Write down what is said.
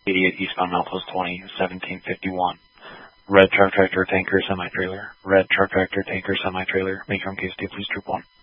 88 eastbound Milepost 20, 1751. Red truck tractor tanker semi-trailer. Red truck tractor tanker semi-trailer. Make your own case, please, Troop 1.